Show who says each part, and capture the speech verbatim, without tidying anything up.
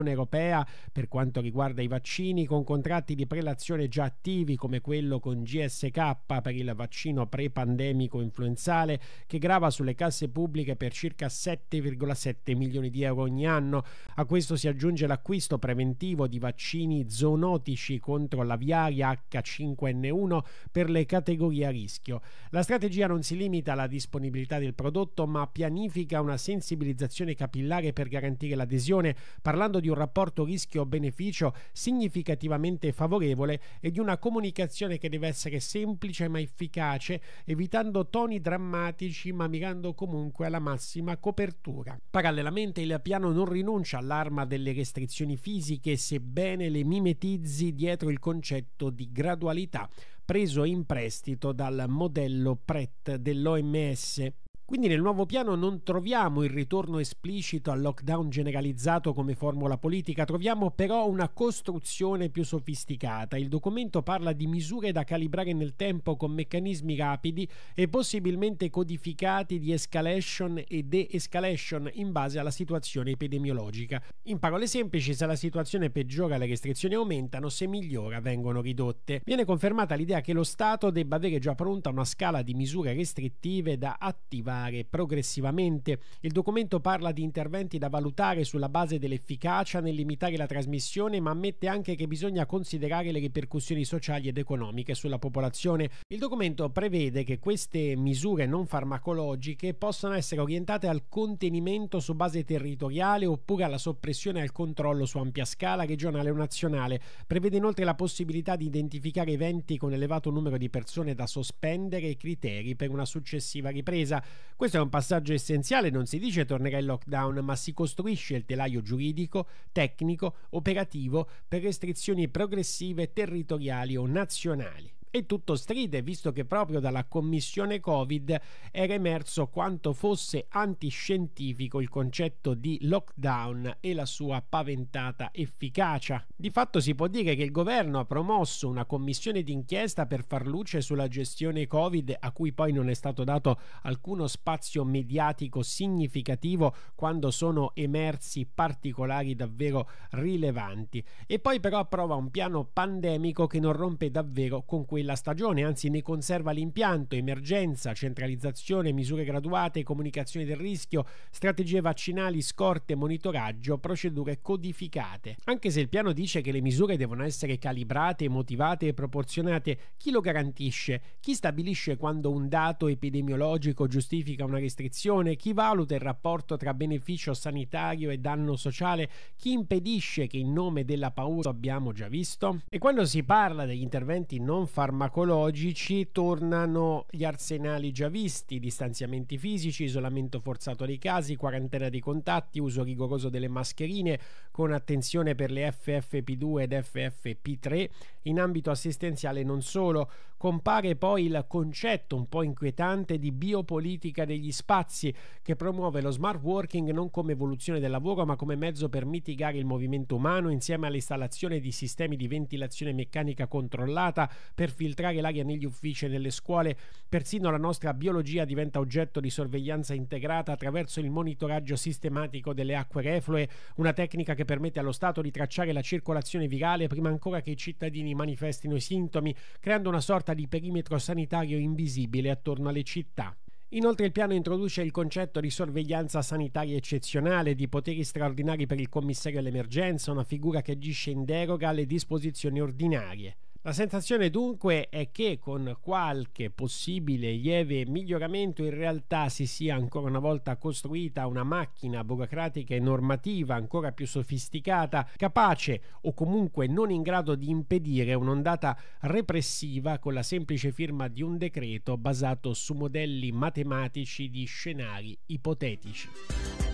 Speaker 1: Europea per quanto riguarda i vaccini, con contratti di prelazione già attivi come quello con G S K per il vaccino pre-pandemico influenzale, che grava sulle casse pubbliche per circa sette virgola sette milioni di euro ogni anno. A questo si aggiunge l'acquisto preventivo di vaccini zoonotici contro l'aviaria acca cinque enne uno per le categorie a rischio. La strategia non si limita alla disponibilità del prodotto, ma pianifica una sensibilizzazione capillare per garantire l'adesione, parlando di un rapporto rischio-beneficio significativamente favorevole e di una comunicazione che deve essere semplice ma efficace, evitando toni drammatici ma mirando comunque alla massima copertura. Parallelamente il piano non rinuncia all'arma delle restrizioni fisiche, sebbene le mimetizzi dietro il concetto di gradualità preso in prestito dal modello P R E T dell'O M S. Quindi nel nuovo piano non troviamo il ritorno esplicito al lockdown generalizzato come formula politica, troviamo però una costruzione più sofisticata. Il documento parla di misure da calibrare nel tempo con meccanismi rapidi e possibilmente codificati di escalation e de-escalation in base alla situazione epidemiologica. In parole semplici, se la situazione peggiora le restrizioni aumentano, se migliora vengono ridotte. Viene confermata l'idea che lo Stato debba avere già pronta una scala di misure restrittive da attivare progressivamente. Il documento parla di interventi da valutare sulla base dell'efficacia nel limitare la trasmissione, ma ammette anche che bisogna considerare le ripercussioni sociali ed economiche sulla popolazione. Il documento prevede che queste misure non farmacologiche possano essere orientate al contenimento su base territoriale oppure alla soppressione e al controllo su ampia scala regionale o nazionale. Prevede inoltre la possibilità di identificare eventi con elevato numero di persone da sospendere e criteri per una successiva ripresa. Questo è un passaggio essenziale, non si dice tornerà il lockdown, ma si costruisce il telaio giuridico, tecnico, operativo per restrizioni progressive territoriali o nazionali. E tutto stride, visto che proprio dalla commissione Covid era emerso quanto fosse antiscientifico il concetto di lockdown e la sua paventata efficacia. Di fatto si può dire che il governo ha promosso una commissione d'inchiesta per far luce sulla gestione Covid, a cui poi non è stato dato alcuno spazio mediatico significativo quando sono emersi particolari davvero rilevanti. E poi però approva un piano pandemico che non rompe davvero con quello la stagione, anzi ne conserva l'impianto: emergenza, centralizzazione, misure graduate, comunicazione del rischio, strategie vaccinali, scorte, monitoraggio, procedure codificate. Anche se il piano dice che le misure devono essere calibrate, motivate e proporzionate, chi lo garantisce? Chi stabilisce quando un dato epidemiologico giustifica una restrizione? Chi valuta il rapporto tra beneficio sanitario e danno sociale? Chi impedisce che in nome della paura abbiamo già visto? E quando si parla degli interventi non farmacologici farmacologici tornano gli arsenali già visti: distanziamenti fisici, isolamento forzato dei casi, quarantena dei contatti, uso rigoroso delle mascherine con attenzione per le effe effe pi due ed effe effe pi tre. In ambito assistenziale non solo, compare poi il concetto un po' inquietante di biopolitica degli spazi, che promuove lo smart working non come evoluzione del lavoro ma come mezzo per mitigare il movimento umano, insieme all'installazione di sistemi di ventilazione meccanica controllata per filtrare l'aria negli uffici e nelle scuole. Persino la nostra biologia diventa oggetto di sorveglianza integrata attraverso il monitoraggio sistematico delle acque reflue, una tecnica che permette allo Stato di tracciare la circolazione virale prima ancora che i cittadini manifestino i sintomi, creando una sorta di perimetro sanitario invisibile attorno alle città. Inoltre il piano introduce il concetto di sorveglianza sanitaria eccezionale, di poteri straordinari per il commissario all'emergenza, una figura che agisce in deroga alle disposizioni ordinarie. La sensazione dunque è che con qualche possibile lieve miglioramento in realtà si sia ancora una volta costruita una macchina burocratica e normativa ancora più sofisticata, capace o comunque non in grado di impedire un'ondata repressiva con la semplice firma di un decreto basato su modelli matematici di scenari ipotetici.